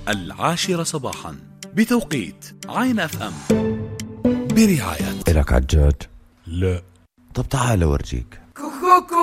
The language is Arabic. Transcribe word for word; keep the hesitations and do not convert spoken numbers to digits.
العاشرة صباحا بتوقيت عين اف ام برعاية. إلك عجاج؟ لا. طب تعال أورجيك.